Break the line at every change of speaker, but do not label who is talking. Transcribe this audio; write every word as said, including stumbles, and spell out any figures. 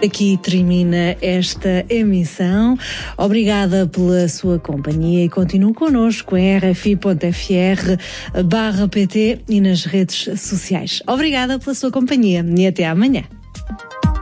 Aqui termina esta emissão. Obrigada pela sua companhia e continue connosco em r f i ponto f r barra p t e nas redes sociais. Obrigada pela sua companhia e até amanhã.